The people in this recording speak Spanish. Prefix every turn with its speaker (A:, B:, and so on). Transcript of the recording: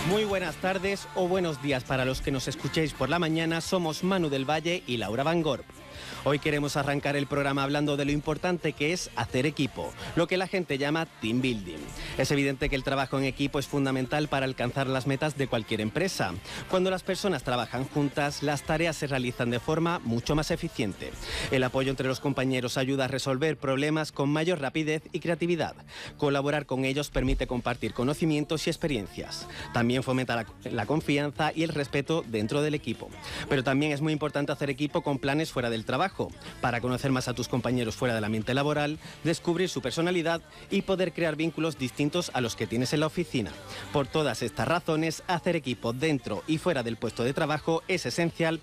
A: Muy buenas tardes o buenos días para los que nos escuchéis por la mañana. Somos Manu del Valle y Laura Van Gorp. Hoy queremos arrancar el programa hablando de lo importante que es hacer equipo, lo que la gente llama team building. Es evidente que el trabajo en equipo es fundamental para alcanzar las metas de cualquier empresa. Cuando las personas trabajan juntas, las tareas se realizan de forma mucho más eficiente. El apoyo entre los compañeros ayuda a resolver problemas con mayor rapidez y creatividad. Colaborar con ellos permite compartir conocimientos y experiencias. También fomenta la confianza y el respeto dentro del equipo. Pero también es muy importante hacer equipo con planes fuera del trabajo, para conocer más a tus compañeros fuera del ambiente laboral, descubrir su personalidad y poder crear vínculos distintos a los que tienes en la oficina. Por todas estas razones, hacer equipo dentro y fuera del puesto de trabajo es esencial